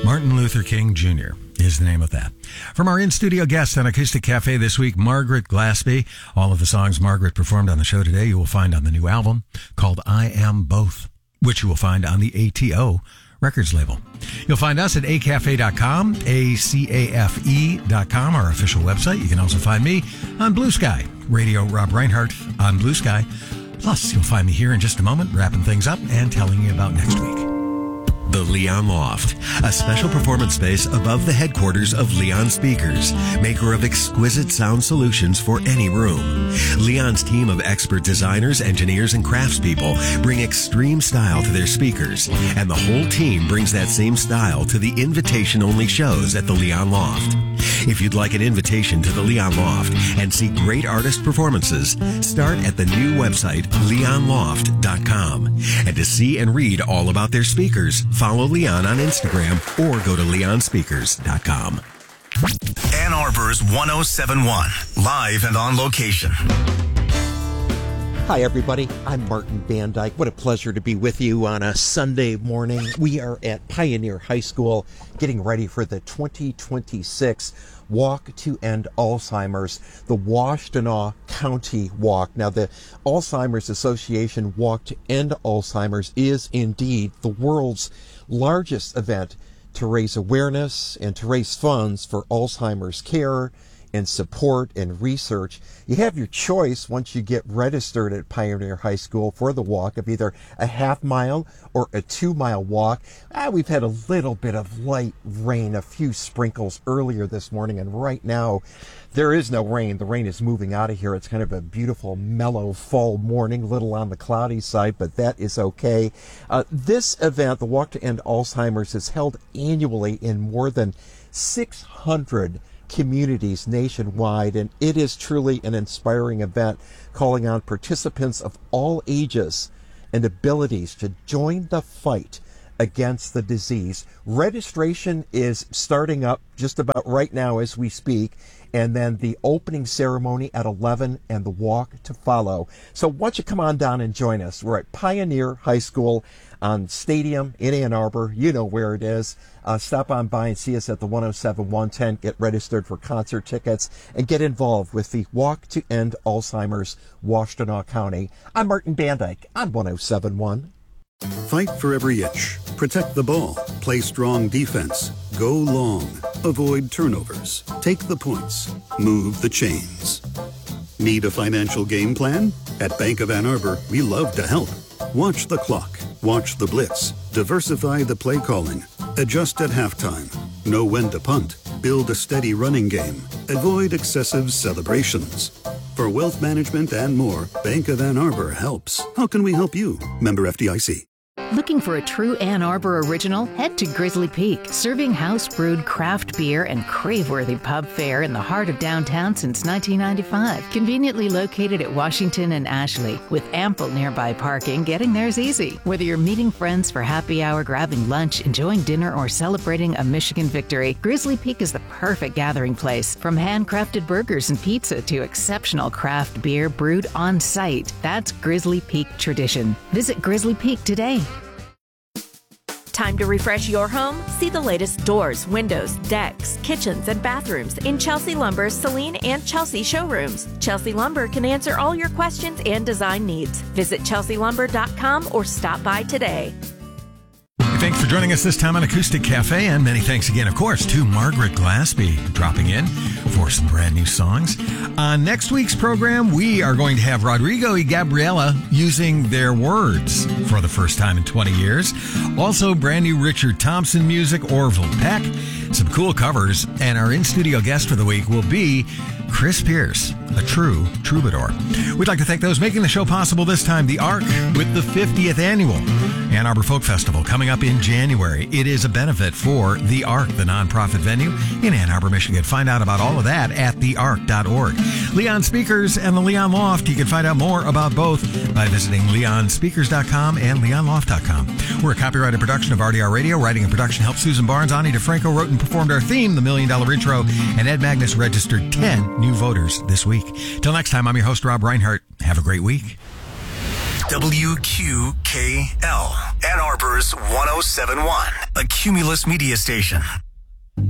Martin Luther King Jr. is the name of that. From our in-studio guest on Acoustic Cafe this week, Margaret Glaspie. All of the songs Margaret performed on the show today you will find on the new album called I Am Both, which you will find on the ATO Records label. You'll find us at acafe.com, ACAFE.com, our official website. You can also find me on Blue Sky, Radio Rob Reinhardt on Blue Sky. Plus, you'll find me here in just a moment, wrapping things up and telling you about next week. The Leon Loft, a special performance space above the headquarters of Leon Speakers, maker of exquisite sound solutions for any room. Leon's team of expert designers, engineers, and craftspeople bring extreme style to their speakers, and the whole team brings that same style to the invitation-only shows at the Leon Loft. If you'd like an invitation to the Leon Loft and see great artist performances, start at the new website, leonloft.com. And to see and read all about their speakers, follow Leon on Instagram or go to leonspeakers.com. Ann Arbor's 1071, live and on location. Hi, everybody. I'm Martin Van Dyke. What a pleasure to be with you on a Sunday morning. We are at Pioneer High School getting ready for the 2026 Walk to End Alzheimer's, the Washtenaw County Walk. Now, the Alzheimer's Association Walk to End Alzheimer's is indeed the world's largest event to raise awareness and to raise funds for Alzheimer's care and support and research. You have your choice once you get registered at Pioneer High School for the walk of either a half-mile or a 2-mile walk. We've had a little bit of light rain, a few sprinkles earlier this morning, and right now there is no rain. The rain is moving out of here. It's kind of a beautiful, mellow fall morning, a little on the cloudy side, but that is okay. This event, the Walk to End Alzheimer's, is held annually in more than 600 communities nationwide, and it is truly an inspiring event calling on participants of all ages and abilities to join the fight against the disease. Registration is starting up just about right now as we speak, and then the opening ceremony at 11 and the walk to follow. So why don't you come on down and join us? We're at Pioneer High School on Stadium in Ann Arbor. You know where it is. Stop on by and see us at the 107-1 tent. Get registered for concert tickets and get involved with the Walk to End Alzheimer's, Washtenaw County. I'm Martin Van Dyke on 107.1. Fight for every inch. Protect the ball. Play strong defense. Go long. Avoid turnovers. Take the points. Move the chains. Need a financial game plan? At Bank of Ann Arbor, we love to help. Watch the clock. Watch the blitz. Diversify the play calling. Adjust at halftime. Know when to punt. Build a steady running game. Avoid excessive celebrations. For wealth management and more, Bank of Ann Arbor helps. How can we help you? Member FDIC. Looking for a true Ann Arbor original? Head to Grizzly Peak, serving house-brewed craft beer and crave-worthy pub fare in the heart of downtown since 1995. Conveniently located at Washington and Ashley, with ample nearby parking, getting there's easy. Whether you're meeting friends for happy hour, grabbing lunch, enjoying dinner, or celebrating a Michigan victory, Grizzly Peak is the perfect gathering place. From handcrafted burgers and pizza to exceptional craft beer brewed on site, that's Grizzly Peak tradition. Visit Grizzly Peak today. Time to refresh your home? See the latest doors, windows, decks, kitchens, and bathrooms in Chelsea Lumber's Celine and Chelsea showrooms. Chelsea Lumber can answer all your questions and design needs. Visit chelsealumber.com or stop by today. Thanks for joining us this time on Acoustic Cafe, and many thanks again, of course, to Margaret Glaspie dropping in for some brand new songs. On next week's program, we are going to have Rodrigo y Gabriela using their words for the first time in 20 years. Also, brand new Richard Thompson music, Orville Peck, some cool covers, and our in-studio guest for the week will be Chris Pierce, a true troubadour. We'd like to thank those making the show possible this time, The Ark, with the 50th annual Ann Arbor Folk Festival coming up in January. It is a benefit for The Ark, the nonprofit venue in Ann Arbor, Michigan. Find out about all of that at theark.org. Leon Speakers and the Leon Loft. You can find out more about both by visiting leonspeakers.com and leonloft.com. We're a copyrighted production of RDR Radio. Writing and production helped Susan Barnes. Ani DeFranco wrote and performed our theme, The $1 Million Intro, and Ed Magnus registered 10 new voters this week. Till next time, I'm your host, Rob Reinhardt. Have a great week. WQKL, Ann Arbor's 107.1, a Cumulus media station.